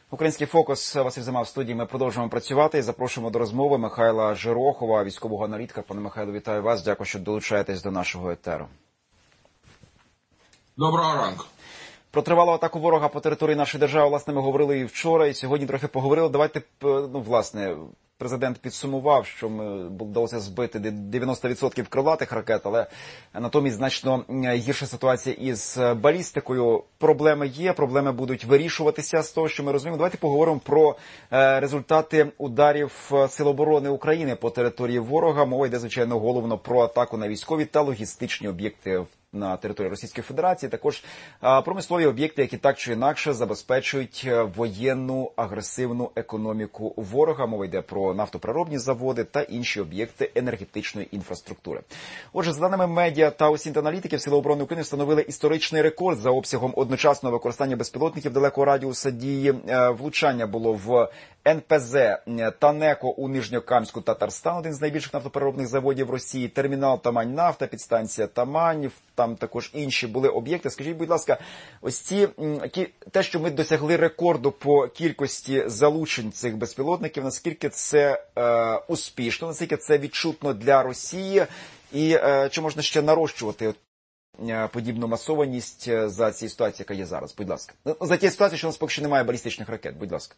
Український фокус, Василь Зима в студії. Ми продовжуємо працювати і запрошуємо до розмови Михайла Жирохова, військового аналітика. Пане Михайло, вітаю вас. Дякую, що долучаєтесь до нашого етеру. Доброго ранку. Про тривалу атаку ворога по території нашої держави, власне, ми говорили і вчора, і сьогодні трохи поговорили. Давайте, власне, президент підсумував, що ми вдалося збити 90% крилатих ракет, але натомість значно гірша ситуація із балістикою. Проблеми є, проблеми будуть вирішуватися з того, що ми розуміємо. Давайте поговоримо про результати ударів Сил оборони України по території ворога. Мова йде, звичайно, головно про атаку на військові та логістичні об'єкти на території Російської Федерації, також промислові об'єкти, які так чи інакше забезпечують воєнну агресивну економіку ворога. Мова йде про нафтопереробні заводи та інші об'єкти енергетичної інфраструктури. Отже, за даними медіа та осінт-аналітиків, Сили оборони України встановили історичний рекорд за обсягом одночасного використання безпілотників далекого радіуса дії. Влучання було в НПЗ «Танеко» у Нижньокамську, Татарстан, один з найбільших нафтопереробних заводів Росії, термінал «Тамань-Нафта», підстанція «Тамань», там також інші були об'єкти. Скажіть, будь ласка, ось те, що ми досягли рекорду по кількості залучень цих безпілотників, наскільки це успішно, наскільки це відчутно для Росії, і чи можна ще нарощувати подібну масованість за цією ситуацією, яка є зараз? Будь ласка. За тією ситуацією, що у нас поки що немає балістичних ракет. Будь ласка.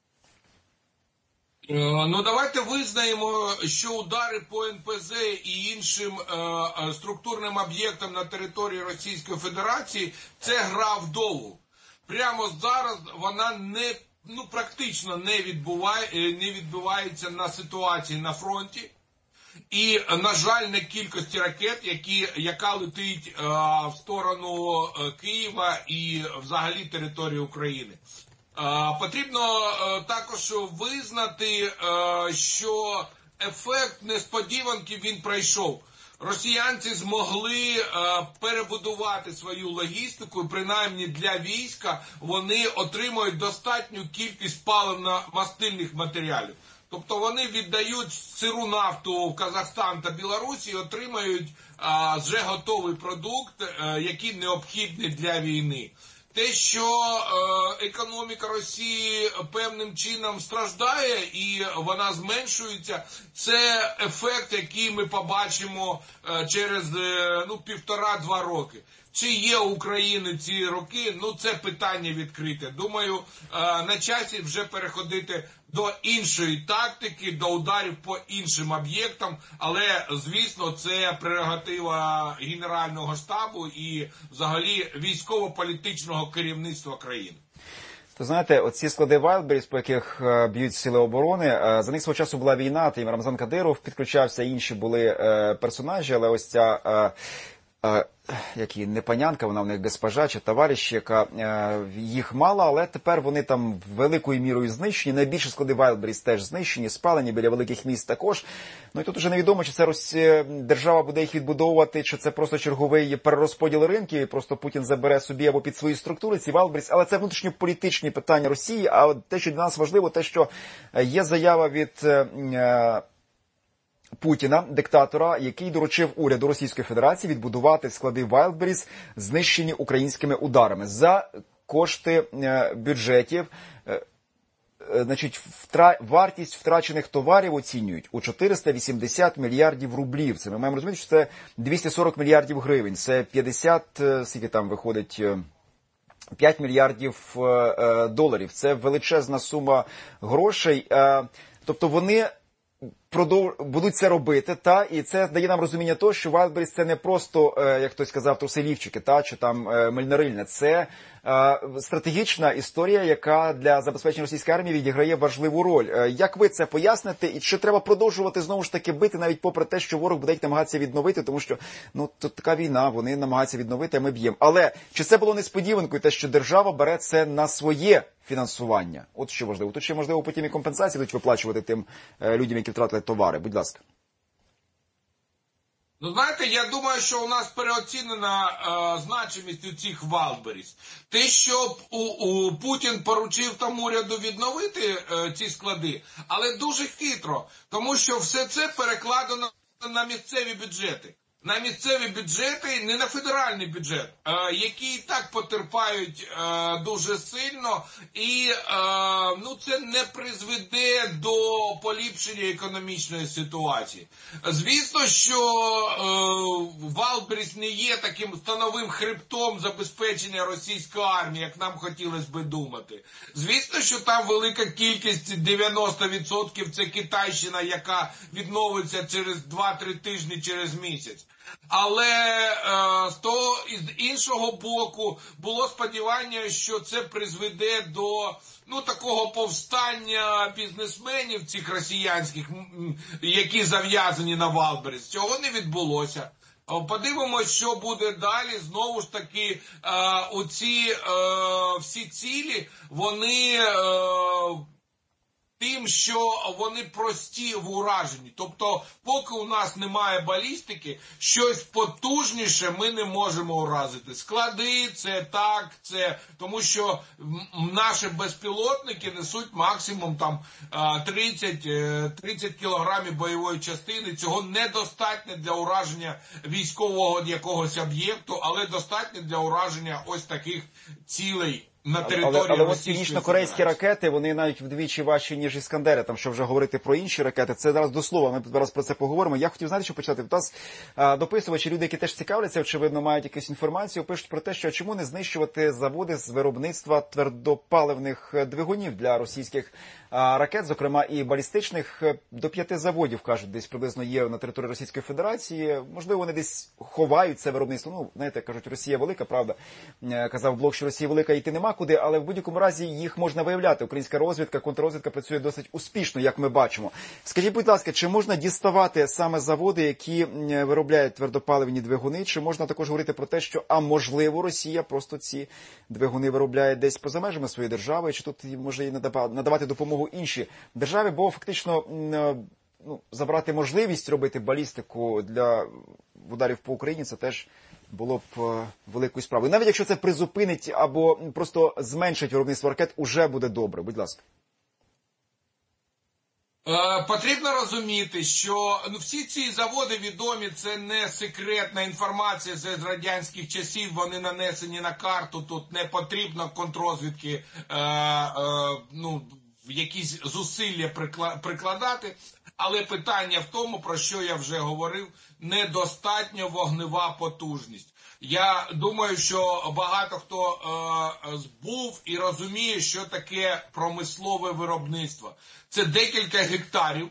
Ну, давайте визнаємо, що удари по НПЗ і іншим структурним об'єктам на території Російської Федерації – це гра вдовгу. Прямо зараз вона практично не відбувається на ситуації на фронті. І, на жаль, не кількості ракет, яка летить в сторону Києва і взагалі території України. Потрібно також визнати, що ефект несподіванки він пройшов. Росіянці змогли перебудувати свою логістику, і принаймні для війська вони отримують достатню кількість паливно-мастильних матеріалів. Тобто вони віддають сиру нафту в Казахстан та Білорусь і отримають вже готовий продукт, який необхідний для війни. Те, що економіка Росії певним чином страждає і вона зменшується, це ефект, який ми побачимо через 1,5-2 роки. Чи є у України ці роки? Це питання відкрите. Думаю, на часі вже переходити до іншої тактики, до ударів по іншим об'єктам, але, звісно, це прерогатива Генерального штабу і, взагалі, військово-політичного керівництва країни. То знаєте, оці склади Wildberries, по яких б'ють Сили оборони, за них свого часу була війна, тим Рамзан Кадиров підключався, інші були персонажі, але ось ця як і не панянка, вона в них госпожа чи товариш, яка їх мала, але тепер вони там великою мірою знищені. Найбільші склади Wildberries теж знищені, спалені, біля великих міст також. Ну і тут уже невідомо, чи це держава буде їх відбудовувати, чи це просто черговий перерозподіл ринків, і просто Путін забере собі або під свої структури ці Wildberries. Але це внутрішньополітичні питання Росії, а те, що для нас важливо, те, що є заява від Путіна, диктатора, який доручив уряду Російської Федерації відбудувати склади Wildberries, знищені українськими ударами за кошти бюджетів. Значить, вартість втрачених товарів оцінюють у 480 мільярдів рублів. Це ми маємо розуміти, що це 240 мільярдів гривень. Це 50, скільки там виходить, 5 мільярдів доларів. Це величезна сума грошей. Тобто вони будуть це робити, і це дає нам розуміння того, що Wildberries це не просто, як хтось сказав, труселівчики, чи там мельнарильне. Це стратегічна історія, яка для забезпечення російської армії відіграє важливу роль. Як ви це поясните? І чи треба продовжувати знову ж таки бити, навіть попри те, що ворог буде їх намагатися відновити, тому що, тут така війна, вони намагаються відновити, а ми б'ємо. Але чи це було несподіванкою, те, що держава бере це на своє фінансування? От що важливо. Тут ще, можливо, потім і компенсації будуть виплачувати тим людям, які втратили товари. Будь ласка. Знаєте, я думаю, що у нас переоцінена значимість у цих Wildberries. Те, що Путін поручив там уряду відновити ці склади, але дуже хитро, тому що все це перекладено на місцеві бюджети. на місцеві бюджети, не на федеральний бюджет, які і так потерпають дуже сильно, і це не призведе до поліпшення економічної ситуації. Звісно, що Валберіс не є таким становим хребтом забезпечення російської армії, як нам хотілося би думати. Звісно, що там велика кількість, 90% це Китайщина, яка відновиться через 2-3 тижні, через місяць. Але з іншого боку було сподівання, що це призведе до такого повстання бізнесменів цих росіянських, які зав'язані на Валберіс. Цього не відбулося. Подивимось, що буде далі. Знову ж таки, всі цілі, вони тим, що вони прості в ураженні. Тобто, поки у нас немає балістики, щось потужніше ми не можемо уразити. Склади, це так, тому що наші безпілотники несуть максимум 30 кілограмів бойової частини. Цього недостатньо для ураження військового якогось об'єкту, але достатньо для ураження ось таких цілей. Але ось північно-корейські ракети, вони навіть вдвічі важчі, ніж Іскандери. Там, що вже говорити про інші ракети, це зараз до слова, ми зараз про це поговоримо. Я хотів, знаєте, що почати? У нас дописувачі, люди, які теж цікавляться, очевидно, мають якусь інформацію, пишуть про те, що чому не знищувати заводи з виробництва твердопаливних двигунів для російських ракет, зокрема і балістичних. До 5 заводів, кажуть, десь приблизно є на території Російської Федерації. Можливо, вони десь ховають це виробництво. Знаєте, кажуть, Росія велика, правда. Казав Блок, що Росія велика, йти нема куди, але в будь-якому разі їх можна виявляти. Українська розвідка, контррозвідка працює досить успішно, як ми бачимо. Скажіть, будь ласка, чи можна діставати саме заводи, які виробляють твердопаливні двигуни, чи можна також говорити про те, що, можливо, Росія просто ці двигуни виробляє десь поза межами своєї держави, чи тут може і надавати допомогу інші держави, бо фактично забрати можливість робити балістику для ударів по Україні, це теж було б великою справою. Навіть якщо це призупинить або просто зменшить виробництво ракет, уже буде добре. Будь ласка. Потрібно розуміти, що всі ці заводи відомі, це не секретна інформація з радянських часів, вони нанесені на карту, тут не потрібно контррозвідки якісь зусилля прикладати, але питання в тому, про що я вже говорив, недостатньо вогнева потужність. Я думаю, що багато хто був і розуміє, що таке промислове виробництво. Це декілька гектарів.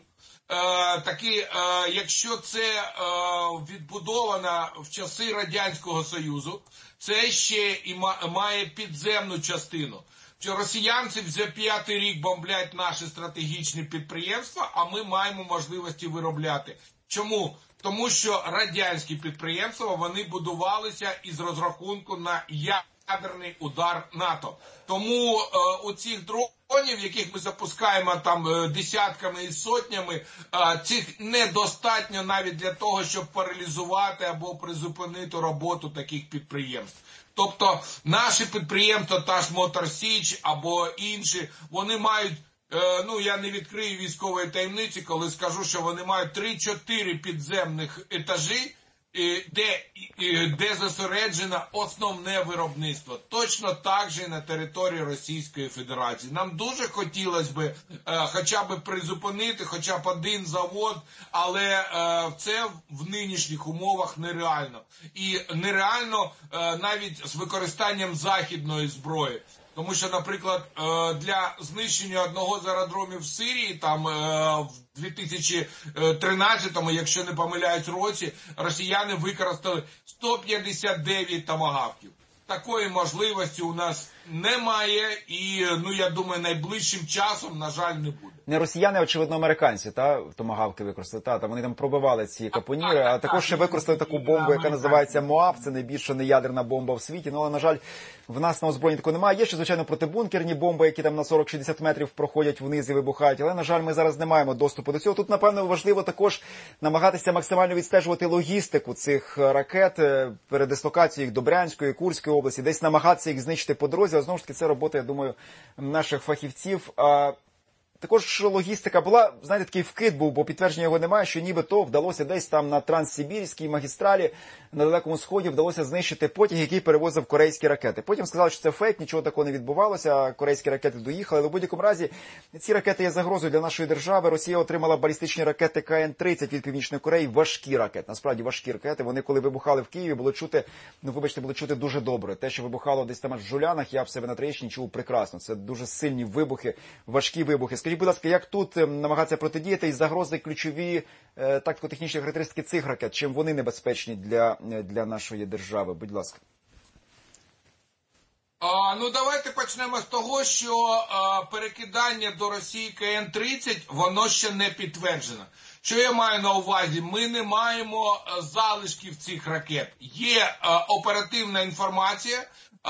Якщо це відбудовано в часи Радянського Союзу, це ще і має підземну частину. Що росіянці вже 5-й рік бомблять наші стратегічні підприємства, а ми маємо можливості виробляти. Чому? Тому що радянські підприємства, вони будувалися із розрахунку на ядерний удар НАТО. Тому у цих дронів, яких ми запускаємо десятками і сотнями, цих недостатньо навіть для того, щоб паралізувати або призупинити роботу таких підприємств. Тобто наші підприємства, та ж Мотор Січ або інші, вони мають, я не відкрию військової таємниці, коли скажу, що вони мають 3-4 підземних етажі, де зосереджено основне виробництво. Точно так же і на території Російської Федерації. Нам дуже хотілося б хоча б призупинити хоча б один завод, але це в нинішніх умовах нереально. І нереально навіть з використанням західної зброї. Тому що, наприклад, для знищення одного з аеродромів в Сирії, в 2013-му, якщо не помиляюсь, році, росіяни використали 159 томагавків. Такої можливості у нас немає і, я думаю, найближчим часом, на жаль, не буде. Не росіяни, очевидно, американці, томагавки використали, вони там пробивали ці капоніри, а також ще використали таку бомбу, яка називається МОАП, це найбільша неядерна бомба в світі, але, на жаль, в нас на озброєнні такого немає. Є ще, звичайно, протибункерні бомби, які там на 40-60 метрів проходять вниз і вибухають, але, на жаль, ми зараз не маємо доступу до цього. Тут, напевно, важливо також намагатися максимально відстежувати логістику цих ракет, передислокацію їх до Брянської, Курської області, десь намагатися їх знищити по дорозі, а знову ж таки це робота, я думаю, наших фахівців. Також логістика була, знаєте, такий вкид був, бо підтвердження його немає, що нібито вдалося десь там на Транссибірській магістралі на Далекому Сході вдалося знищити потяг, який перевозив корейські ракети. Потім сказали, що це фейк, нічого такого не відбувалося, корейські ракети доїхали. Але в будь-якому разі ці ракети є загрозою для нашої держави. Росія отримала балістичні ракети КН-30 від Північної Кореї, важкі ракети, насправді важкі ракети. Вони коли вибухали в Києві, було чути, було чути дуже добре. Те, що вибухало десь там аж в Жулянах, я в себе на Троєщині чув прекрасно. Це дуже сильні вибухи, важкі вибухи. Скажіть, будь ласка, як тут намагатися протидіяти і загрози ключові тактико-технічні характеристики цих ракет? Чим вони небезпечні для нашої держави? Будь ласка. Ну, давайте почнемо з того, що перекидання до Росії КН-30, воно ще не підтверджено. Що я маю на увазі? Ми не маємо залишків цих ракет. Є оперативна інформація,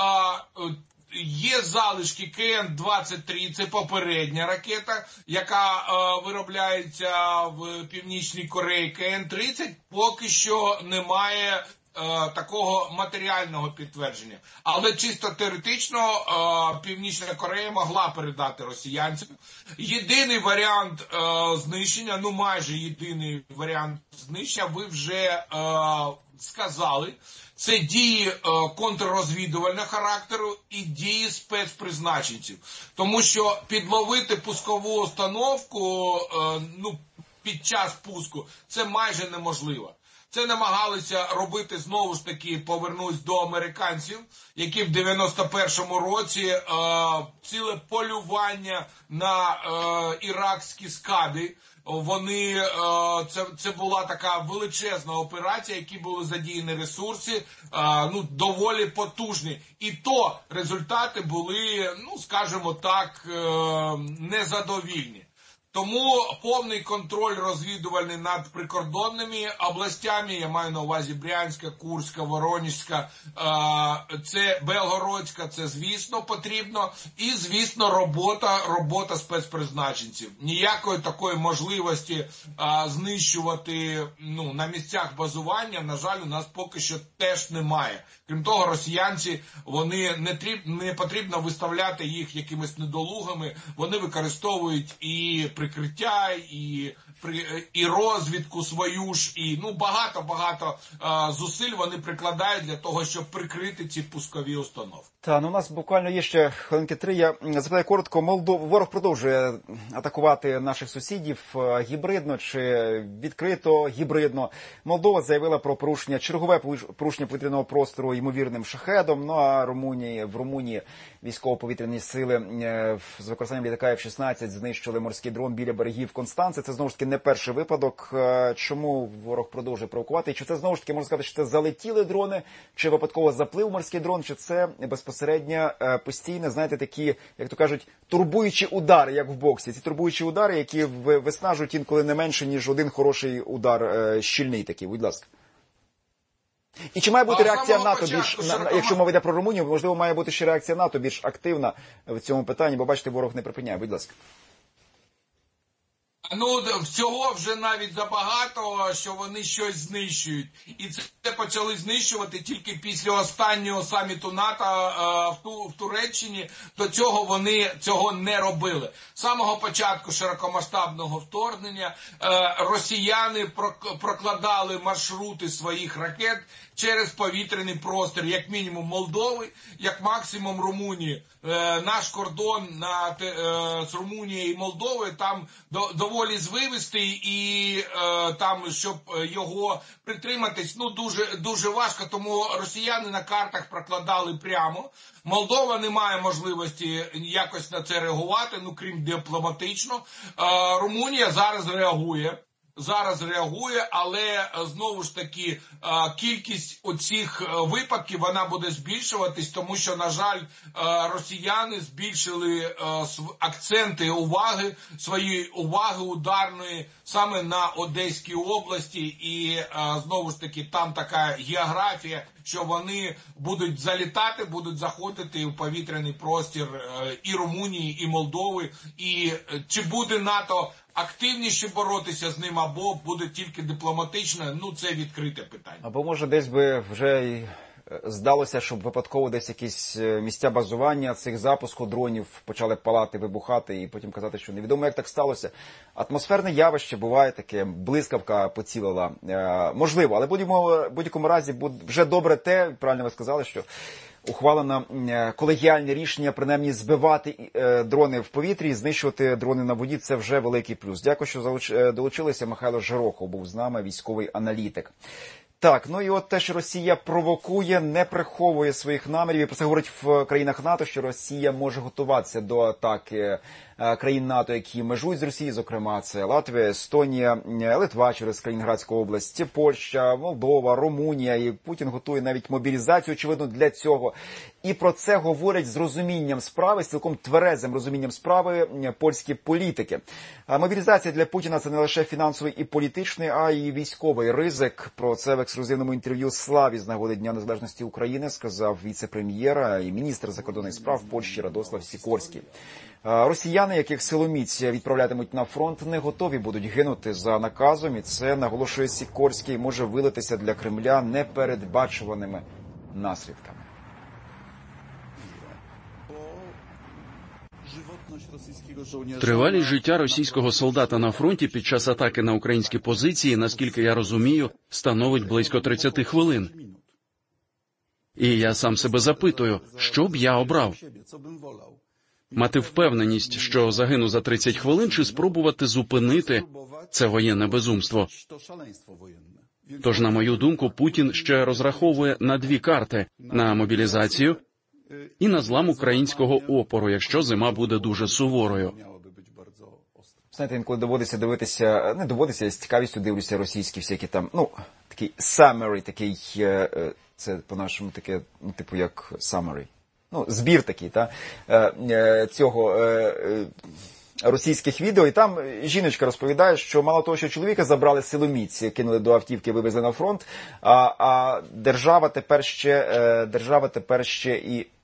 є залишки КН-23, це попередня ракета, яка виробляється в Північній Кореї. КН-30 поки що немає такого матеріального підтвердження. Але чисто теоретично Північна Корея могла передати росіянцям. Єдиний варіант знищення, ну майже єдиний варіант знищення, ви вже сказали, це дії контррозвідувального характеру і дії спецпризначенців. Тому що підловити пускову установку під час пуску це майже неможливо. Це намагалися робити, знову ж таки, повернусь до американців, які в 91-му році ціле полювання на іракські скади. Це була така величезна операція, які були задіяні ресурси, доволі потужні. І то результати були, скажімо так, незадовільні. Тому повний контроль розвідувальний над прикордонними областями, я маю на увазі Брянська, Курська, Воронежська, це Белгородська, це звісно потрібно. І звісно робота спецпризначенців. Ніякої такої можливості знищувати на місцях базування, на жаль, у нас поки що теж немає. Крім того, росіянці, не потрібно виставляти їх якимись недолугами, вони використовують і прикриття, і розвідку свою ж, і багато зусиль вони прикладають для того, щоб прикрити ці пускові установки. У нас буквально є ще хвилинки 3. Я запитаю коротко, ворог продовжує атакувати наших сусідів гібридно чи відкрито гібридно. Молдова заявила про чергове порушення повітряного простору ймовірним шахедом, а в Румунії військово-повітряні сили з використанням літака F-16 знищили морський дрон біля берегів Констанци. Це знову ж таки не перший випадок. Чому ворог продовжує провокувати? І чи це знову ж таки, можна сказати, що це залетіли дрони, чи випадково заплив морський дрон, чи це безпосередньо постійно, знаєте, такі, як то кажуть, турбуючі удари, як в боксі. Ці турбуючі удари, які виснажують інколи не менше, ніж один хороший удар, щільний такий. Будь ласка. І чи має бути реакція НАТО більш, якщо мова йде про Румунію, можливо, має бути ще реакція НАТО більш активна в цьому питанні, бо, бачите, ворог не припиняє. Будь ласка. Всього вже навіть забагато, що вони щось знищують. І це почали знищувати тільки після останнього саміту НАТО в Туреччині. До цього вони цього не робили. З самого початку широкомасштабного вторгнення росіяни прокладали маршрути своїх ракет через повітряний простір, як мінімум Молдови, як максимум Румунії. Наш кордон з Румунією і Молдовою там доволі звивистий, і там, щоб його притриматись, дуже важко, тому росіяни на картах прокладали прямо. Молдова не має можливості якось на це реагувати, крім дипломатично. Румунія зараз реагує, але знову ж таки кількість оцих випадків вона буде збільшуватись, тому що, на жаль, росіяни збільшили акценти своєї уваги ударної саме на Одеській області, і знову ж таки там така географія, що вони будуть залітати, будуть заходити в повітряний простір і Румунії, і Молдови, і чи буде НАТО активніше боротися з ним, або буде тільки дипломатично, це відкрите питання. Або може десь би вже здалося, щоб випадково десь якісь місця базування цих запуску дронів почали палати, вибухати і потім казати, що невідомо, як так сталося. Атмосферне явище буває таке, блискавка поцілила. Можливо, але в будь-якому разі вже добре те, правильно ви сказали, що ухвалено колегіальне рішення, принаймні збивати дрони в повітрі і знищувати дрони на воді. Це вже великий плюс. Дякую, що долучилися. Михайло Жирохов був з нами, військовий аналітик. Так, ну і от те, що Росія провокує, не приховує своїх намірів. І про це говорить в країнах НАТО, що Росія може готуватися до атаки країн НАТО, які межують з Росією, зокрема, це Латвія, Естонія, Литва через Калінінградську область, Польща, Молдова, Румунія. І Путін готує навіть мобілізацію, очевидно, для цього. І про це говорять з розумінням справи, з цілком тверезим розумінням справи польські політики. Мобілізація для Путіна – це не лише фінансовий і політичний, а й військовий ризик. Про це в ексклюзивному інтерв'ю «Славі» з нагоди Дня Незалежності України сказав віце-прем'єр і міністр закордонних справ Польщі Радослав Сікорський. Росіяни, яких силоміць відправлятимуть на фронт, не готові будуть гинути за наказом, і це, наголошує Сікорський, може вилитися для Кремля непередбачуваними наслідками. Тривалість життя російського солдата на фронті під час атаки на українські позиції, наскільки я розумію, становить близько 30 хвилин. І я сам себе запитую, що б я обрав? Мати впевненість, що загину за 30 хвилин, чи спробувати зупинити це воєнне безумство? Тож, на мою думку, Путін ще розраховує на дві карти – на мобілізацію і на злам українського опору, якщо зима буде дуже суворою. Знаєте, інколи доводиться дивитися, не доводиться, я з цікавістю дивлюся російські всякі там, такий summary, такий, це по-нашому таке, типу як summary. Збір такий, цього російських відео, і там жіночка розповідає, що мало того, що чоловіка забрали силоміць, кинули до автівки, вивезли на фронт, а держава тепер ще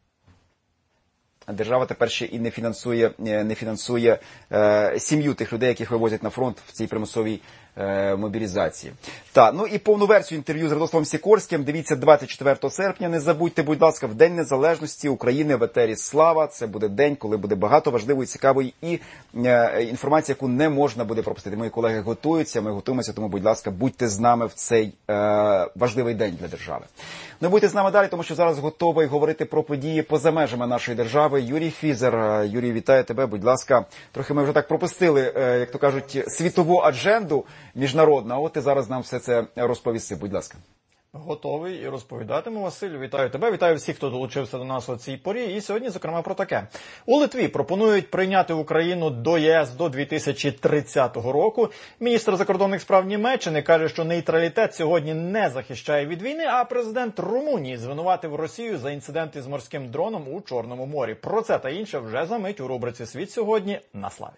і не фінансує сім'ю тих людей, яких вивозять на фронт в цій примусовій мобілізації. І повну версію інтерв'ю з Радославом Сікорським дивіться 24 серпня. Не забудьте, будь ласка, в День Незалежності України в етері «Слава». Це буде день, коли буде багато важливої, цікавої і інформації, яку не можна буде пропустити. Мої колеги готуються, ми готуємося, тому, будь ласка, будьте з нами в цей важливий день для держави. Не будьте з нами далі, тому що зараз готовий говорити про події поза межами нашої держави. Юрій Фізер. Юрій, вітаю тебе, будь ласка. Трохи ми вже так пропустили, як то кажуть, світову адженду міжнародну, а от ти зараз нам все це розповісти, будь ласка. Готовий і розповідатиму, Василю. Вітаю тебе, вітаю всіх, хто долучився до нас у цій порі. І сьогодні, зокрема, про таке. У Литві пропонують прийняти Україну до ЄС до 2030 року. Міністр закордонних справ Німеччини каже, що нейтралітет сьогодні не захищає від війни, а президент Румунії звинуватив Росію за інциденти з морським дроном у Чорному морі. Про це та інше вже за мить у рубриці «Світ сьогодні» на Славі.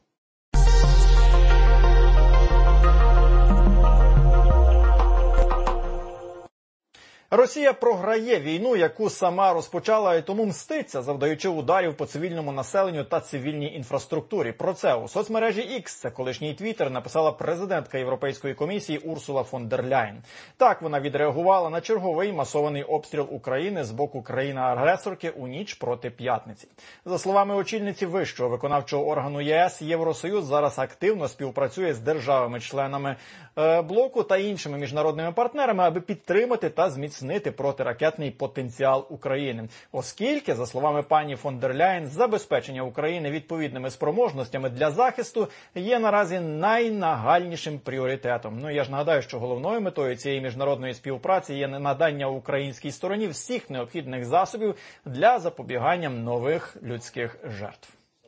Росія програє війну, яку сама розпочала, і тому мститься, завдаючи ударів по цивільному населенню та цивільній інфраструктурі. Про це у соцмережі X, це колишній Твіттер, написала президентка Європейської комісії Урсула фон дер Ляєн. Так вона відреагувала на черговий масований обстріл України з боку країни-агресорки у ніч проти п'ятниці. За словами очільниці вищого виконавчого органу ЄС, Євросоюз зараз активно співпрацює з державами-членами блоку та іншими міжнародними партнерами, аби підтримати та зміцнити протиракетний потенціал України. Оскільки, за словами пані фон дер Ляєн, забезпечення України відповідними спроможностями для захисту є наразі найнагальнішим пріоритетом. Я ж нагадаю, що головною метою цієї міжнародної співпраці є надання українській стороні всіх необхідних засобів для запобігання нових людських жертв.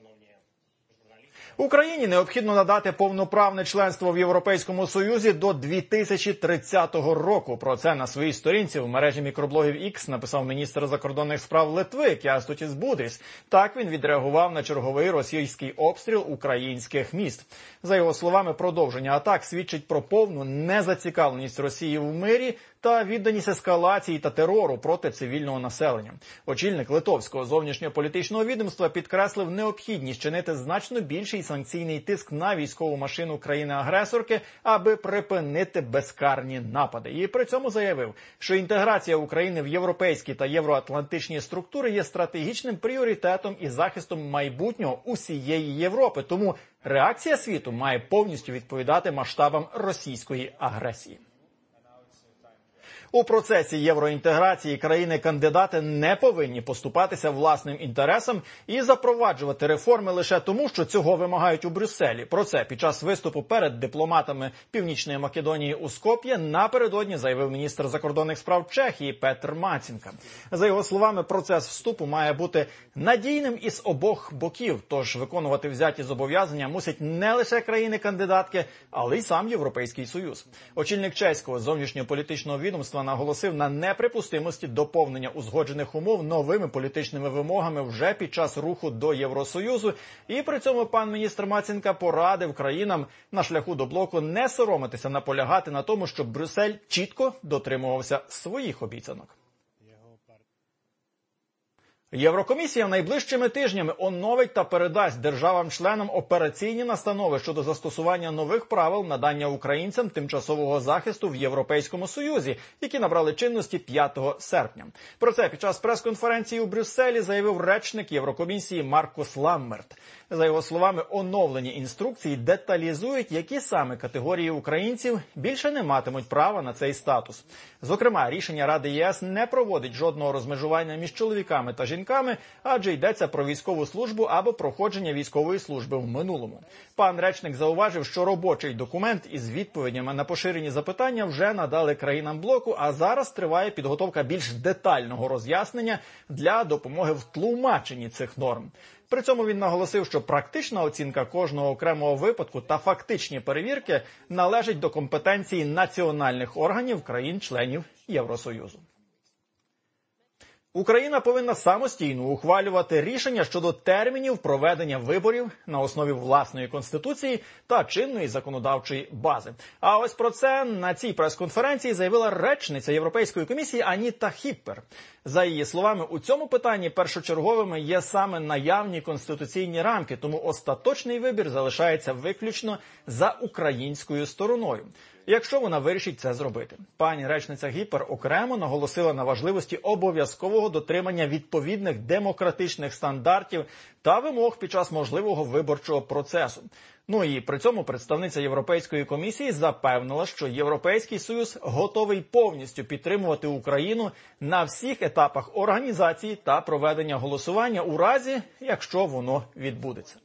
Україні необхідно надати повноправне членство в Європейському Союзі до 2030 року. Про це на своїй сторінці в мережі мікроблогів X написав міністр закордонних справ Литви Кястутіс Будріс. Так він відреагував на черговий російський обстріл українських міст. За його словами, продовження атак свідчить про повну незацікавленість Росії в мирі та відданість ескалації та терору проти цивільного населення. Очільник литовського зовнішньополітичного відомства підкреслив необхідність чинити значно більший санкційний тиск на військову машину країни-агресорки, аби припинити безкарні напади. І при цьому заявив, що інтеграція України в європейські та євроатлантичні структури є стратегічним пріоритетом і захистом майбутнього усієї Європи. Тому реакція світу має повністю відповідати масштабам російської агресії. У процесі євроінтеграції країни-кандидати не повинні поступатися власним інтересам і запроваджувати реформи лише тому, що цього вимагають у Брюсселі. Про це під час виступу перед дипломатами Північної Македонії у Скоп'є напередодні заявив міністр закордонних справ Чехії Петр Мацінка. За його словами, процес вступу має бути надійним із обох боків, тож виконувати взяті зобов'язання мусять не лише країни-кандидатки, але й сам Європейський Союз. Очільник чеського зовнішньополітичного відомства наголосив на неприпустимості доповнення узгоджених умов новими політичними вимогами вже під час руху до Євросоюзу. І при цьому пан міністр Мацінка порадив країнам на шляху до блоку не соромитися наполягати на тому, щоб Брюссель чітко дотримувався своїх обіцянок. Єврокомісія найближчими тижнями оновить та передасть державам-членам операційні настанови щодо застосування нових правил надання українцям тимчасового захисту в Європейському Союзі, які набрали чинності 5 серпня. Про це під час прес-конференції у Брюсселі заявив речник Єврокомісії Маркус Ламмерт. За його словами, оновлені інструкції деталізують, які саме категорії українців більше не матимуть права на цей статус. Зокрема, рішення Ради ЄС не проводить жодного розмежування між чоловіками та жінками, адже йдеться про військову службу або проходження військової служби в минулому. Пан речник зауважив, що робочий документ із відповідями на поширені запитання вже надали країнам блоку, а зараз триває підготовка більш детального роз'яснення для допомоги в тлумаченні цих норм. При цьому він наголосив, що практична оцінка кожного окремого випадку та фактичні перевірки належать до компетенції національних органів країн-членів Євросоюзу. Україна повинна самостійно ухвалювати рішення щодо термінів проведення виборів на основі власної конституції та чинної законодавчої бази. А ось про це на цій прес-конференції заявила речниця Європейської комісії Аніта Хіппер. За її словами, у цьому питанні першочерговими є саме наявні конституційні рамки, тому остаточний вибір залишається виключно за українською стороною, якщо вона вирішить це зробити. Пані речниця Гіппер окремо наголосила на важливості обов'язкового дотримання відповідних демократичних стандартів та вимог під час можливого виборчого процесу. Ну і при цьому представниця Європейської комісії запевнила, що Європейський Союз готовий повністю підтримувати Україну на всіх етапах організації та проведення голосування у разі, якщо воно відбудеться.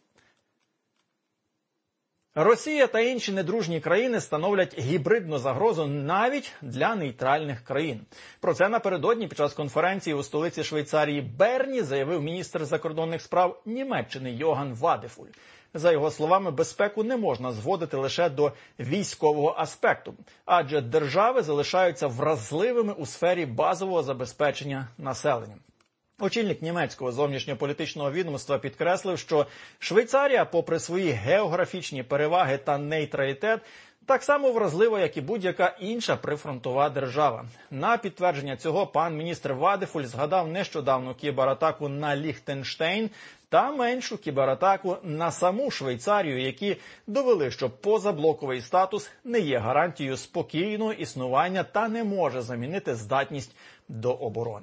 Росія та інші недружні країни становлять гібридну загрозу навіть для нейтральних країн. Про це напередодні під час конференції у столиці Швейцарії Берні заявив міністр закордонних справ Німеччини Йоган Вадефуль. За його словами, безпеку не можна зводити лише до військового аспекту, адже держави залишаються вразливими у сфері базового забезпечення населення. Очільник німецького зовнішньополітичного відомства підкреслив, що Швейцарія, попри свої географічні переваги та нейтралітет, так само вразлива, як і будь-яка інша прифронтова держава. На підтвердження цього пан міністр Вадефуль згадав нещодавну кібератаку на Ліхтенштейн та меншу кібератаку на саму Швейцарію, які довели, що позаблоковий статус не є гарантією спокійного існування та не може замінити здатність до оборони.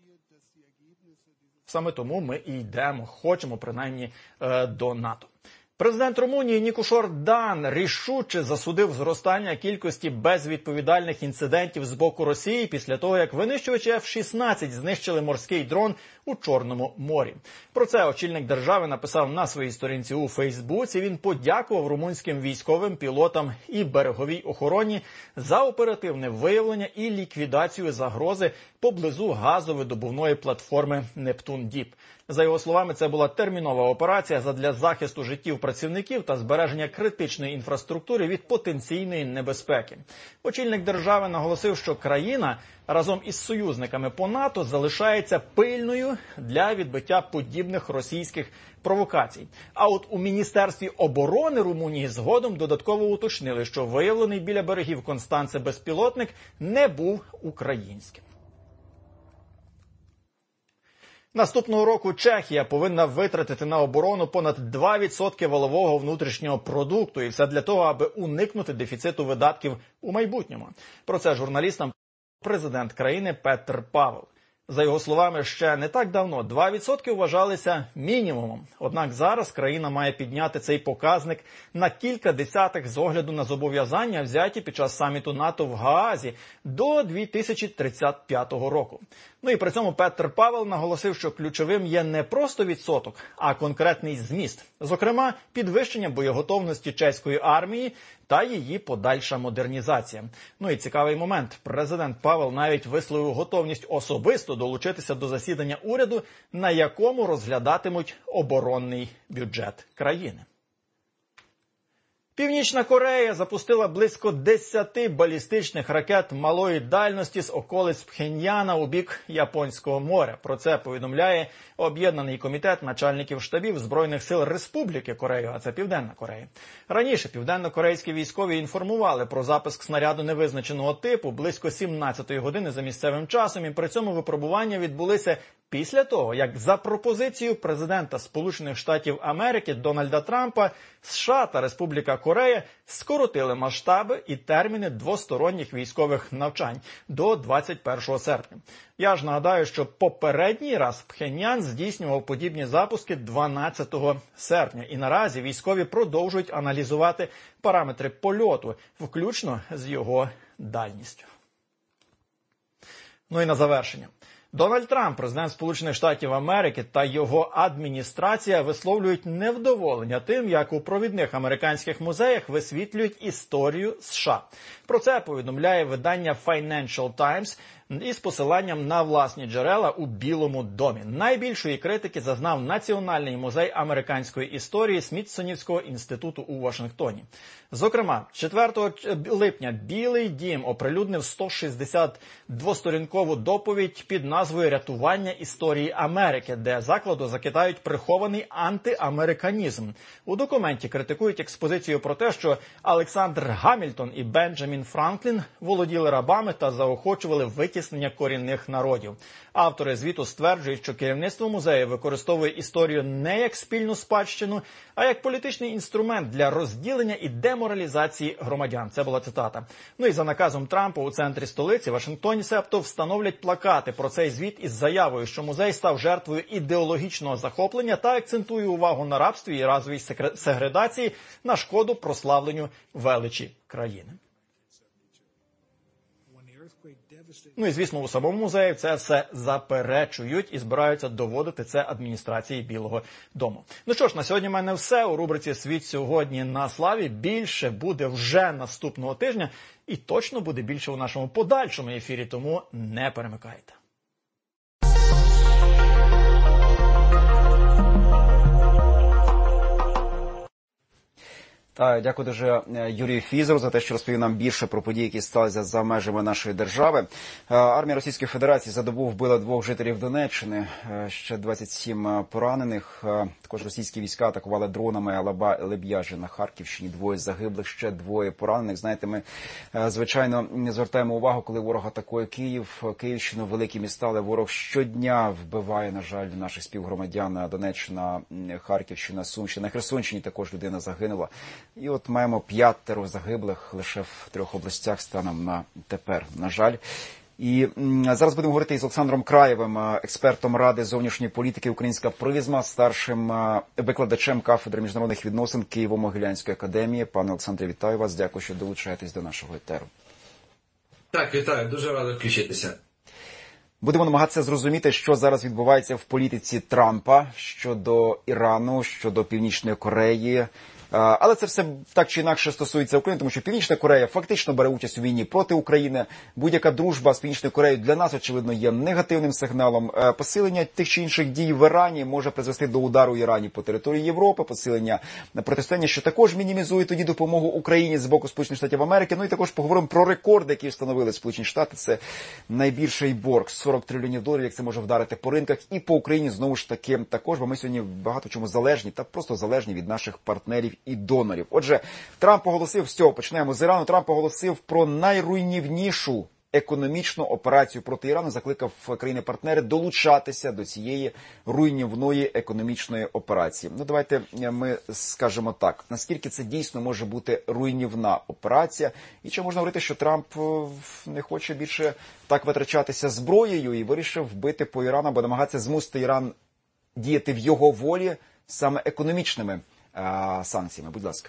Саме тому ми і йдемо, хочемо принаймні до НАТО. Президент Румунії Нікушор Дан рішуче засудив зростання кількості безвідповідальних інцидентів з боку Росії після того, як винищувачі F-16 знищили морський дрон у Чорному морі. Про це очільник держави написав на своїй сторінці у Фейсбуці. Він подякував румунським військовим, пілотам і береговій охороні за оперативне виявлення і ліквідацію загрози поблизу газовидобувної платформи «Нептун Діп». За його словами, це була термінова операція задля захисту життів працівників та збереження критичної інфраструктури від потенційної небезпеки. Очільник держави наголосив, що країна разом із союзниками по НАТО залишається пильною для відбиття подібних російських провокацій. А от у Міністерстві оборони Румунії згодом додатково уточнили, що виявлений біля берегів Констанце безпілотник не був українським. Наступного року Чехія повинна витратити на оборону понад 2% валового внутрішнього продукту. І все для того, аби уникнути дефіциту видатків у майбутньому. Про це журналістам президент країни Петр Павел. За його словами, ще не так давно 2% вважалися мінімумом. Однак зараз країна має підняти цей показник на кілька десятих з огляду на зобов'язання, взяті під час саміту НАТО в Гаазі до 2035 року. Ну і при цьому Петр Павел наголосив, що ключовим є не просто відсоток, а конкретний зміст. Зокрема, підвищення боєготовності чеської армії та її подальша модернізація. Ну і цікавий момент. Президент Павел навіть висловив готовність особисто долучитися до засідання уряду, на якому розглядатимуть оборонний бюджет країни. Північна Корея запустила близько 10 балістичних ракет малої дальності з околиць Пхеньяна у бік Японського моря. Про це повідомляє Об'єднаний комітет начальників штабів Збройних сил Республіки Корея, а це Південна Корея. Раніше південно-корейські військові інформували про запуск снаряду невизначеного типу близько 17-ї години за місцевим часом, і при цьому випробування відбулися після того, як за пропозицією президента Сполучених Штатів Америки Дональда Трампа США та Республіка Корея скоротили масштаби і терміни двосторонніх військових навчань до 21 серпня. Я ж нагадаю, що попередній раз Пхеньян здійснював подібні запуски 12 серпня. І наразі військові продовжують аналізувати параметри польоту, включно з його дальністю. Ну і на завершення. Дональд Трамп, президент Сполучених Штатів Америки, та його адміністрація висловлюють невдоволення тим, як у провідних американських музеях висвітлюють історію США. Про це повідомляє видання Financial Times із посиланням на власні джерела у Білому домі. Найбільшої критики зазнав Національний музей американської історії Смітсонівського інституту у Вашингтоні. Зокрема, 4 липня Білий дім оприлюднив 162-сторінкову доповідь під назвою «Рятування історії Америки», де закладу закидають прихований антиамериканізм. У документі критикують експозицію про те, що Олександр Гамільтон і Бенджамін Франклін володіли рабами та заохочували витіснення корінних народів. Автори звіту стверджують, що керівництво музею використовує історію не як спільну спадщину, а як політичний інструмент для розділення і деморалізації громадян. Це була цитата. Ну і за наказом Трампа у центрі столиці, Вашингтоні, себто встановлять плакати про цей звіт із заявою, що музей став жертвою ідеологічного захоплення та акцентує увагу на рабстві і разовій сегрегації на шкоду прославленню величі країни. Ну і, звісно, у самому музеї це все заперечують і збираються доводити це адміністрації Білого дому. Ну що ж, на сьогодні в мене все. У рубриці «Світ сьогодні на славі» більше буде вже наступного тижня і точно буде більше у нашому подальшому ефірі, тому не перемикайте. Дякую дуже Юрію Фізеру за те, що розповів нам більше про події, які сталися за межами нашої держави. Армія Російської Федерації за добу вбила 2 жителів Донеччини, ще 27 поранених. Також російські війська атакували дронами Алаба-Леб'яжі на Харківщині. 2 загиблих, ще 2 поранених. Знаєте, ми, звичайно, не звертаємо увагу, коли ворог атакує Київ, Київщину, великі міста, але ворог щодня вбиває, на жаль, наших співгромадян. Донеччина, Харківщина, Сумщина, на Херсонщині також людина загинула. І от маємо 5 загиблих лише в 3 областях станом на тепер, на жаль. І зараз будемо говорити із Олександром Краєвим, експертом Ради зовнішньої політики «Українська призма», старшим викладачем кафедри міжнародних відносин Києво-Могилянської академії. Пане Олександре, вітаю вас. Дякую, що долучаєтесь до нашого етеру. Так, вітаю. Дуже радий включитися. Будемо намагатися зрозуміти, що зараз відбувається в політиці Трампа щодо Ірану, щодо Північної Кореї. Але це все так чи інакше стосується України, тому що Північна Корея фактично бере участь у війні проти України. Будь-яка дружба з Північною Кореєю для нас, очевидно, є негативним сигналом. Посилення тих чи інших дій в Ірані може призвести до удару Ірані по території Європи, посилення протистояння, що також мінімізує тоді допомогу Україні з боку Сполучених Штатів Америки. Ну і також поговоримо про рекорди, які встановили Сполучені Штати. Це найбільший борг – 40 трильйонів доларів, як це може вдарити по ринках і по Україні знову ж таки також, бо ми сьогодні багато в чому залежні та просто залежні від наших партнерів і донорів. Отже, Трамп оголосив, з цього почнемо з Ірану, Трамп оголосив про найруйнівнішу економічну операцію проти Ірану, закликав країни-партнери долучатися до цієї руйнівної економічної операції. Ну, давайте ми скажемо так, наскільки це дійсно може бути руйнівна операція, і чи можна говорити, що Трамп не хоче більше так витрачатися зброєю і вирішив бити по Ірану, або намагатися змусити Іран діяти в його волі саме економічними санкціями. Будь ласка.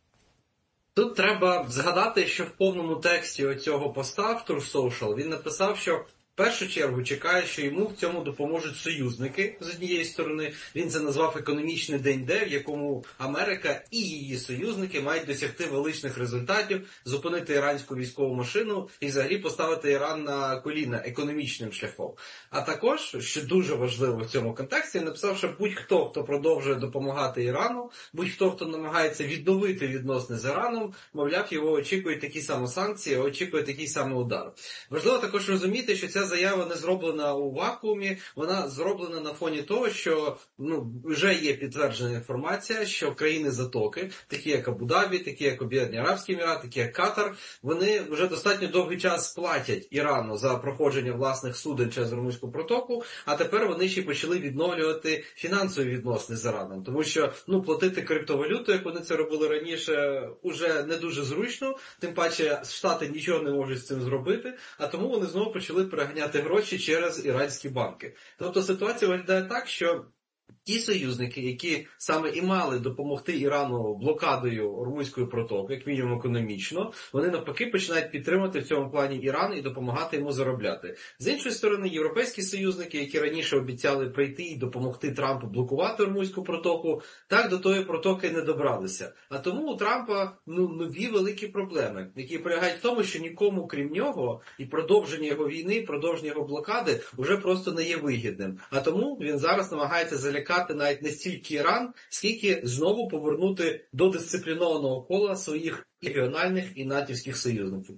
Тут треба згадати, що в повному тексті оцього поста в Truth Social він написав, що в першу чергу чекає, що йому в цьому допоможуть союзники з однієї сторони. Він це назвав економічний день Д, в якому Америка і її союзники мають досягти величних результатів, зупинити іранську військову машину і взагалі поставити Іран на коліна економічним шляхом. А також, що дуже важливо в цьому контексті, він написав, що будь-хто, хто продовжує допомагати Ірану, будь-хто, хто намагається відновити відносини з Іраном, мовляв, його очікують такі самі санкції, очікує такий самий удар. Важливо також розуміти, що ця заява не зроблена у вакуумі, вона зроблена на фоні того, що вже є підтверджена інформація, що країни Затоки, такі як Абу-Дабі, такі як Об'єднані Арабські Емірати, такі як Катар, вони вже достатньо довгий час платять Ірану за проходження власних суден через Ормузьку протоку, а тепер вони ще почали відновлювати фінансові відносини з Іраном, тому що платити криптовалюту, як вони це робили раніше, уже не дуже зручно, тим паче Штати нічого не можуть з цим зробити, а тому вони знову почали переганяти гроші через іранські банки. Тобто ситуація виглядає так, що ті союзники, які саме і мали допомогти Ірану блокадою Ормузької протоки, як мінімум економічно, вони навпаки починають підтримати в цьому плані Іран і допомагати йому заробляти. З іншої сторони, європейські союзники, які раніше обіцяли прийти і допомогти Трампу блокувати Ормузьку протоку, так до тої протоки не добралися. А тому у Трампа нові великі проблеми, які полягають в тому, що нікому крім нього і продовження його війни, продовження його блокади вже просто не є вигідним. А тому він зараз намагається залякати навіть не стільки Іран, скільки знову повернути до дисциплінованого кола своїх регіональних і натівських союзників.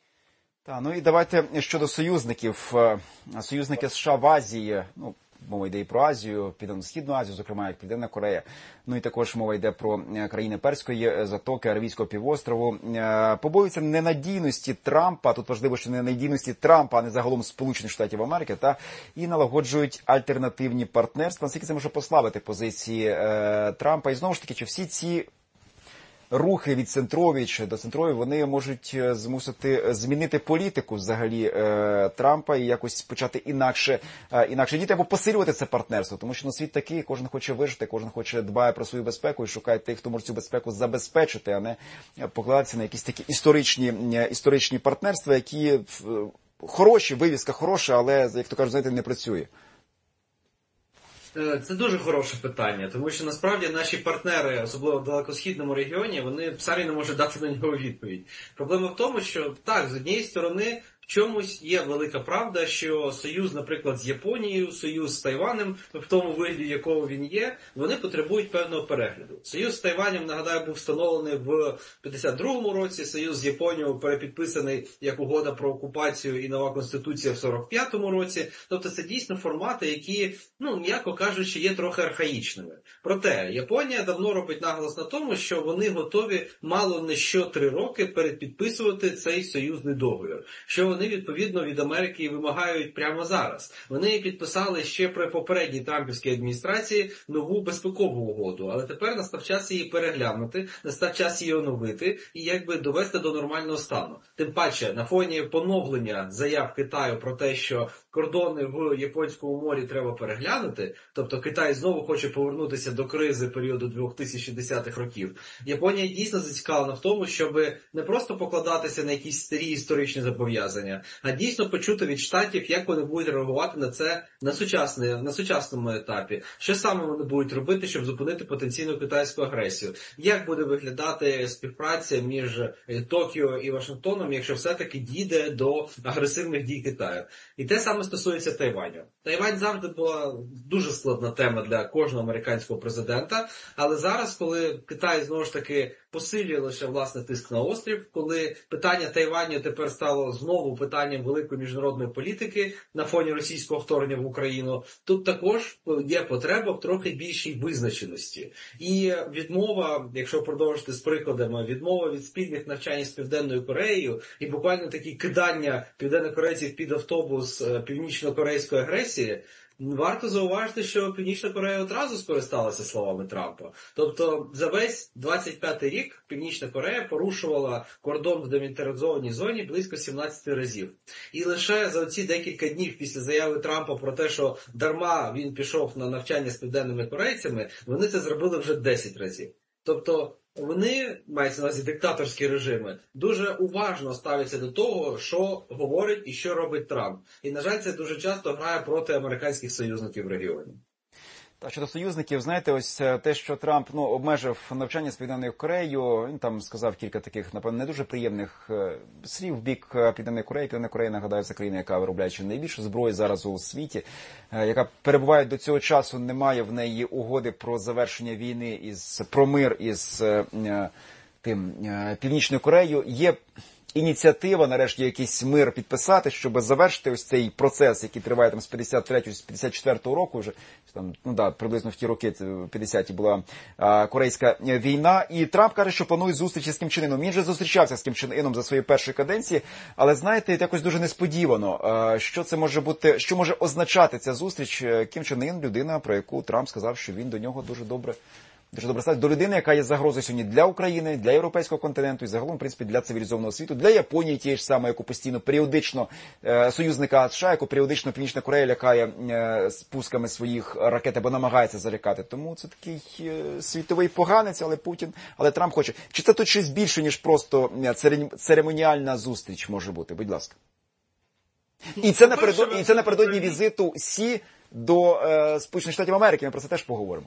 Ну і давайте щодо союзників. Союзники США в Азії, мова йде і про Азію, Південно-Східну Азію, зокрема, як Південна Корея. Ну і також мова йде про країни Перської затоки, Аравійського півострову. Побоюються ненадійності Трампа, тут важливо, що ненадійності Трампа, а не загалом Сполучених Штатів Америки, і налагоджують альтернативні партнерства. Наскільки це може послабити позиції Трампа? І знову ж таки, чи всі ці рухи від центрові чи до центрові, вони можуть змусити змінити політику взагалі Трампа і якось почати інакше діяти або посилювати це партнерство. Тому що світ такий, кожен хоче вижити, кожен хоче дбає про свою безпеку і шукає тих, хто може цю безпеку забезпечити, а не покладатися на якісь такі історичні партнерства, які хороші, вивіска хороша, але, як то кажуть, знаєте, не працює. Це дуже хороше питання, тому що насправді наші партнери, особливо в далекосхідному регіоні, вони самі не можуть дати на нього відповідь. Проблема в тому, що так, з однієї сторони, в чомусь є велика правда, що союз, наприклад, з Японією, союз з Тайванем, в тому вигляді, якого він є, вони потребують певного перегляду. Союз з Тайванем, нагадаю, був встановлений в 52-му році, союз з Японією перепідписаний як угода про окупацію і нова конституція в 45-му році. Тобто це дійсно формати, які, м'яко кажучи, є трохи архаїчними. Проте, Японія давно робить наголос на тому, що вони готові мало не що 3 роки перепідписувати цей союзний договір. Що вони, відповідно, від Америки вимагають прямо зараз. Вони підписали ще при попередній трампівській адміністрації нову безпекову угоду, але тепер настав час її переглянути, настав час її оновити і довести до нормального стану. Тим паче, на фоні поновлення заяв Китаю про те, що кордони в Японському морі треба переглянути, тобто Китай знову хоче повернутися до кризи періоду 2010-х років, Японія дійсно зацікавлена в тому, щоб не просто покладатися на якісь старі історичні зобов'язання, висказання, а дійсно почути від Штатів, як вони будуть реагувати на це на сучасному етапі. Що саме вони будуть робити, щоб зупинити потенційну китайську агресію? Як буде виглядати співпраця між Токіо і Вашингтоном, якщо все-таки дійде до агресивних дій Китаю? І те саме стосується Тайваню. Тайвань завжди була дуже складна тема для кожного американського президента, але зараз, коли Китай знову ж таки посилює лише власне тиск на острів, коли питання Тайваню тепер стало знову питанням великої міжнародної політики на фоні російського вторгнення в Україну, тут також є потреба в трохи більшій визначеності. І відмова, якщо продовжити з прикладами, відмова від спільних навчань з Південною Кореєю і буквально такі кидання південнокорейців під автобус північно-корейської агресії, варто зауважити, що Північна Корея одразу скористалася словами Трампа. Тобто за весь 25-й рік Північна Корея порушувала кордон в демілітаризованій зоні близько 17 разів. І лише за ці декілька днів після заяви Трампа про те, що дарма він пішов на навчання з південними корейцями, вони це зробили вже 10 разів. Тобто вони, мається на увазі диктаторські режими, дуже уважно ставляться до того, що говорить і що робить Трамп. І, на жаль, це дуже часто грає проти американських союзників в регіоні. Та щодо союзників, знаєте, ось те, що Трамп обмежив навчання з Південною Кореєю, він там сказав кілька таких, напевно, не дуже приємних слів в бік Південної Кореї. Південна Корея, нагадаю, це країна, яка виробляє чи найбільше зброї зараз у світі, яка перебуває до цього часу, немає в неї угоди про завершення війни, про мир із Північною Кореєю. Є ініціатива, нарешті, якийсь мир підписати, щоб завершити ось цей процес, який триває там з 53-го, з 54-го року, вже там, приблизно в ті роки, 50-ті, була Корейська війна. І Трамп каже, що планує зустрічі з Кім Чен Іном. Він вже зустрічався з Кім Чен Іном за своєї першої каденції, але, знаєте, якось дуже несподівано, що це може бути, що може означати ця зустріч. Кім Чен Ін – людина, про яку Трамп сказав, що він до нього дуже добре ставить, до людини, яка є загрозою сьогодні для України, для європейського континенту і загалом, в принципі, для цивілізованого світу, для Японії тієї ж саме, яку постійно періодично союзника США, яку періодично Північна Корея лякає спусками своїх ракет або намагається залякати. Тому це такий світовий поганець, але Трамп хоче. Чи це тут щось більше, ніж просто церемоніальна зустріч може бути? Будь ласка. І це напередодні візиту Сі до Сполучених Штатів Америки. Ми про це теж поговоримо.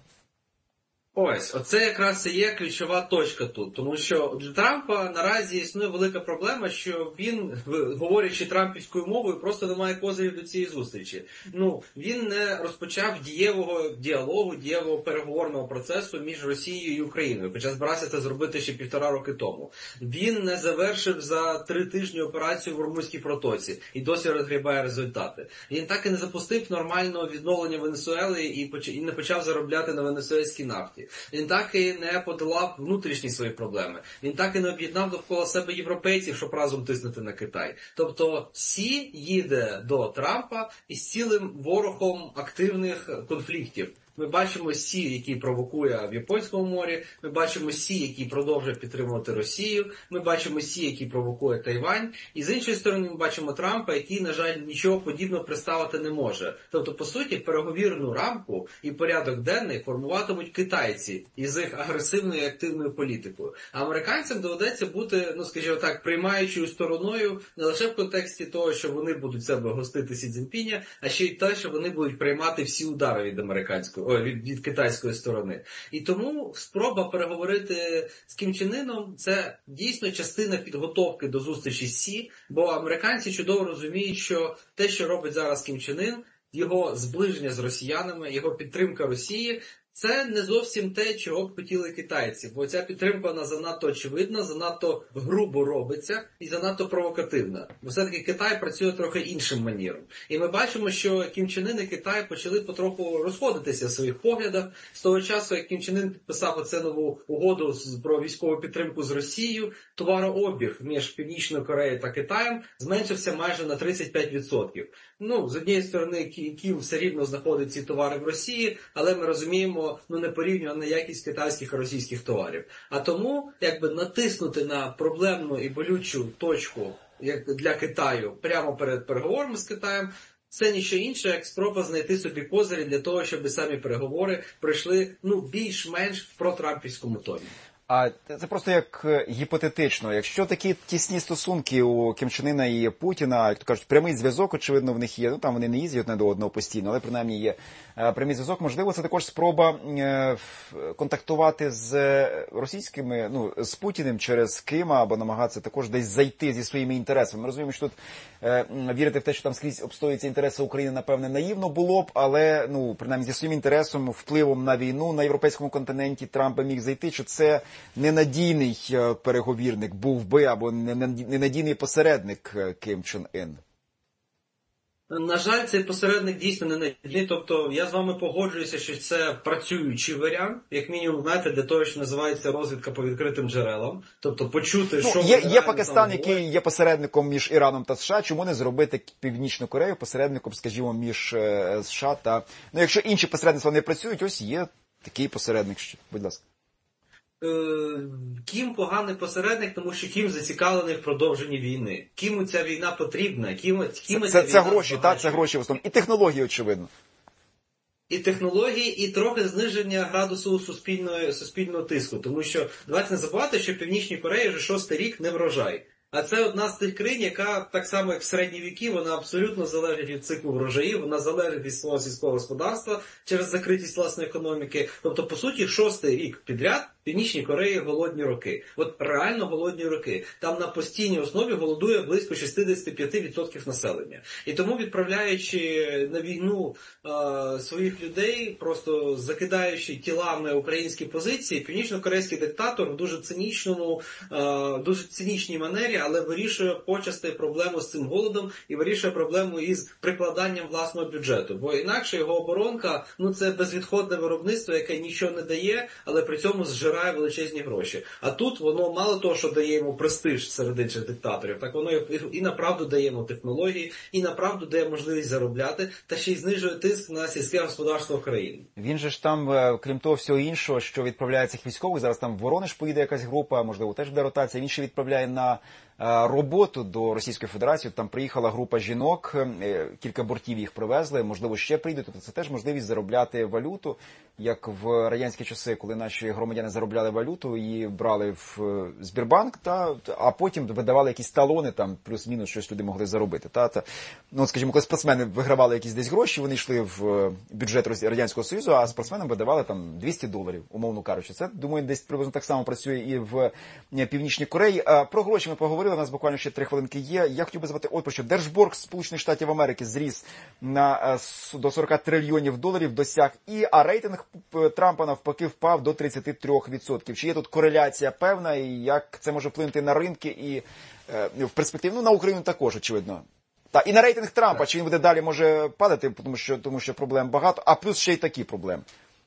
Ось, оце якраз і є ключова точка тут, тому що для Трампа наразі існує велика проблема, що він, говорячи трампівською мовою, просто не має козирів до цієї зустрічі. Він не розпочав дієвого діалогу, дієвого переговорного процесу між Росією і Україною, хоча збирався це зробити ще 1,5 роки тому. Він не завершив за 3 тижні операцію в Ормузькій протоці і досі розгрібає результати. Він так і не запустив нормального відновлення Венесуели і не почав заробляти на венесуельській нафті. Він так і не подолав внутрішні свої проблеми. Він так і не об'єднав довкола себе європейців, щоб разом тиснути на Китай. Тобто Сі їде до Трампа із цілим ворохом активних конфліктів. Ми бачимо Сі, який провокує в Японському морі, ми бачимо Сі, який продовжує підтримувати Росію, ми бачимо Сі, який провокує Тайвань, і з іншої сторони ми бачимо Трампа, який, на жаль, нічого подібного представити не може. Тобто, по суті, переговірну рамку і порядок денний формуватимуть китайці із їх агресивною і активною політикою. А американцям доведеться бути, скажімо так, приймаючою стороною не лише в контексті того, що вони будуть себе гостити Сі Цзіньпіня, а ще й те, що вони будуть приймати всі удари від китайської сторони. І тому спроба переговорити з Кім Чен Іном – це дійсно частина підготовки до зустрічі з Сі, бо американці чудово розуміють, що те, що робить зараз Кім Чен Ін, його зближення з росіянами, його підтримка Росії – це не зовсім те, чого б хотіли китайці, бо ця підтримка, вона занадто очевидна, занадто грубо робиться і занадто провокативна. Бо все-таки Китай працює трохи іншим маніром. І ми бачимо, що Кім Чен Ін і Китай почали потроху розходитися в своїх поглядах. З того часу, як Кім Чен Ін підписав оце нову угоду про військову підтримку з Росією, товарообіг між Північною Кореєю та Китаєм зменшився майже на 35%. З однієї сторони, Кім все рівно знаходить ці товари в Росії, але ми розуміємо, не порівнювана якість китайських і російських товарів. А тому, натиснути на проблемну і болючу точку для Китаю прямо перед переговорами з Китаєм, це ніщо інше, як спроба знайти собі козирі для того, щоб самі переговори пройшли, більш-менш в протрампівському тоні. А це просто як гіпотетично. Якщо такі тісні стосунки у Кім Чен Іна і Путіна, як то кажуть, прямий зв'язок, очевидно, в них є, ну там вони не їздять одне до одного постійно, але принаймні є прямий зв'язок, можливо, це також спроба контактувати з російськими, ну, з Путіним через Кима, або намагатися також десь зайти зі своїми інтересами. Ми розуміємо, що тут вірити в те, що там скрізь обстоюються інтереси України, напевне, наївно було б, але, ну, принаймні, зі своїм інтересом, впливом на війну на європейському континенті Трамп міг зайти, що це ненадійний переговірник був би, або ненадійний посередник Кім Чен Ін. На жаль, цей посередник дійсно ненадійний. Тобто, я з вами погоджуюся, що це працюючий варіант, як мінімум, знаєте, для того, що називається розвідка по відкритим джерелам. Тобто, почути, що... Є Пакистан, який є посередником між Іраном та США. Чому не зробити Північну Корею посередником, скажімо, між США та... Ну, якщо інші посередництва не працюють, ось є такий посередник. Будь ласка. Кім поганий посередник, тому що Кім зацікавлений в продовженні війни. Кіму ця війна потрібна. Це гроші, так, це гроші в основному. І технології, очевидно. І технології, і трохи зниження градусу суспільного тиску. Тому що, давайте не забувати, що в Північній Кореї вже 6-й рік не врожай. А це одна з тих країн, яка, так само як в середні віки, вона абсолютно залежить від циклу врожаїв, вона залежить від свого сільського господарства через закритість власної економіки. Тобто, по суті, 6-й рік підряд в Північній Кореї голодні роки. От реально голодні роки. Там на постійній основі голодує близько 65% населення. І тому, відправляючи на війну своїх людей, просто закидаючи тілами українські позиції, північно-корейський диктатор в дуже цинічній манері, але вирішує почасти проблему з цим голодом і вирішує проблему із прикладанням власного бюджету. Бо інакше його оборонка, ну це безвідходне виробництво, яке нічого не дає, але при цьому зжирає величезні гроші. А тут воно мало того, що дає йому престиж серед інших диктаторів, так воно і направду дає йому технології, і направду дає можливість заробляти, та ще й знижує тиск на сільське господарство країни. Він же ж там, крім того всього іншого, що відправляє цих військових, зараз там в Воронеж поїде якась група, можливо, теж буде ротація, він ще відправляє на роботу до Російської Федерації. Там приїхала група жінок, кілька бортів їх привезли, можливо, ще прийдуть. Тобто це теж можливість заробляти валюту, як в радянські часи, коли наші громадяни заробляли валюту і брали в Сбербанк, а потім видавали якісь талони, там плюс-мінус щось люди могли заробити. Ну, скажімо, коли спортсмени вигравали якісь десь гроші, вони йшли в бюджет Радянського Союзу, а спортсменам видавали там $200, умовно кажучи. Це, думаю, десь приблизно так само працює і в Північній Кореї. Про гроші ми поговорили. У нас буквально ще 3 хвилинки є. Я хотів би звати про що. Держборг Сполучених Штатів Америки зріс до $40 трильйонів досяг, а рейтинг Трампа навпаки впав до 33%. Чи є тут кореляція певна, і як це може вплинути на ринки і в перспективі, ну, на Україну також, очевидно. І на рейтинг Трампа, чи він буде далі може падати, тому що проблем багато, а плюс ще й такі проблеми.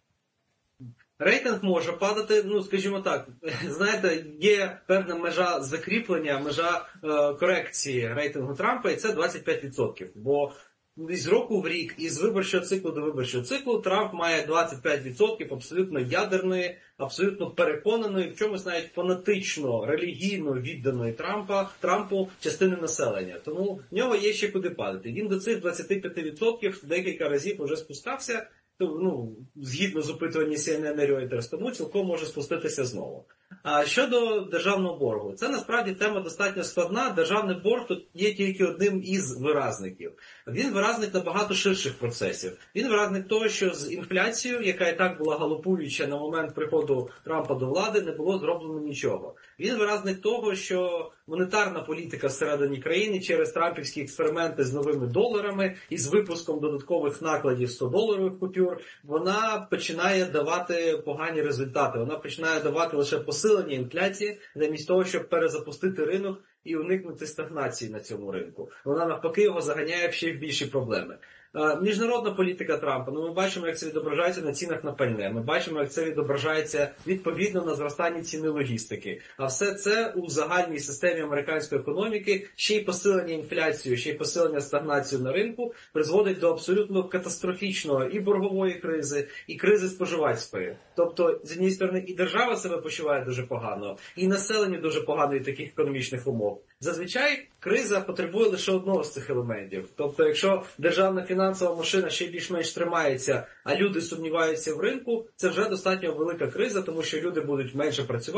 Рейтинг може падати, ну, скажімо так, знаєте, є певна межа закріплення, межа корекції рейтингу Трампа, і це 25%. Бо з року в рік, із виборчого циклу до виборчого циклу, Трамп має 25% абсолютно ядерної, абсолютно переконаної, в чомусь навіть фанатично, релігійно відданої Трампу частини населення. Тому в нього є ще куди падати. Він до цих 25% декілька разів вже спускався, ну, згідно з опитуванням CNN і Reuters, тому цілком може спуститися знову. А щодо державного боргу, це насправді тема достатньо складна. Державний борг тут є тільки одним із виразників. Він виразник набагато ширших процесів. Він виразник того, що з інфляцією, яка і так була галопуюча на момент приходу Трампа до влади, не було зроблено нічого. Він виразник того, що монетарна політика всередині країни через трампівські експерименти з новими доларами і з випуском додаткових накладів 100-доларових купюр, вона починає давати погані результати. Вона починає давати лише посилення інфляції, замість того, щоб перезапустити ринок і уникнути стагнації на цьому ринку. Вона навпаки його заганяє в ще більші проблеми. Міжнародна політика Трампа, ну ми бачимо, як це відображається на цінах на пальне, ми бачимо, як це відображається відповідно на зростанні ціни логістики. А все це у загальній системі американської економіки, ще й посилення інфляції, ще й посилення стагнації на ринку призводить до абсолютно катастрофічного і боргової кризи, і кризи споживацької. Тобто, з однієї сторони, і держава себе почуває дуже погано, і населення дуже погано від таких економічних умов. Зазвичай криза потребує лише одного з цих елементів. Тобто, якщо державна фінансова машина ще більш-менш тримається, а люди сумніваються в ринку, це вже достатньо велика криза, тому що люди будуть менше працювати,